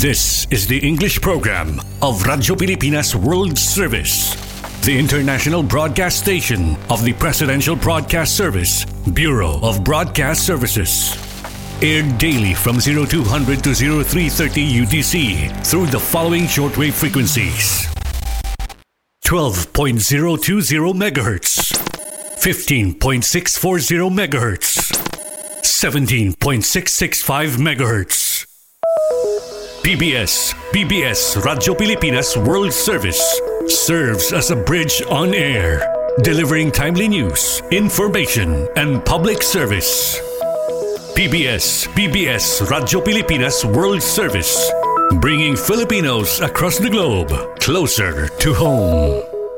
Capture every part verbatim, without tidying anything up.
This is the English program of Radyo Pilipinas World Service, the international broadcast station of the Presidential Broadcast Service, Bureau of Broadcast Services. Aired daily from oh two hundred to oh three thirty U T C through the following shortwave frequencies: twelve point oh two oh megahertz, fifteen point six four oh megahertz, seventeen point six six five megahertz. P B S, P B S Radyo Pilipinas World Service serves as a bridge on air, delivering timely news, information, and public service. P B S, P B S Radyo Pilipinas World Service, bringing Filipinos across the globe closer to home.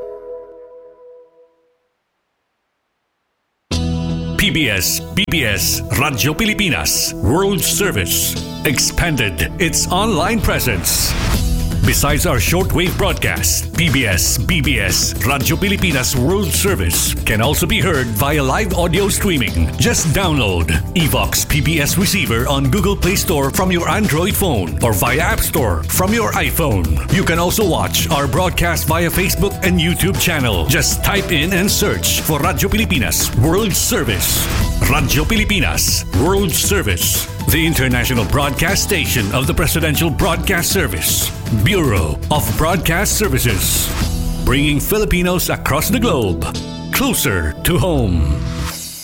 P B S, P B S Radyo Pilipinas World Service expanded its online presence. Besides our shortwave broadcast, P B S, B B S Radyo Pilipinas World Service can also be heard via live audio streaming. Just download Evox P B S Receiver on Google Play Store from your Android phone or via App Store from your iPhone. You can also watch our broadcast via Facebook and YouTube channel. Just type in and search for Radyo Pilipinas World Service. Radyo Pilipinas World Service, the international broadcast station of the Presidential Broadcast Service, Bureau of Broadcast Services, bringing Filipinos across the globe closer to home.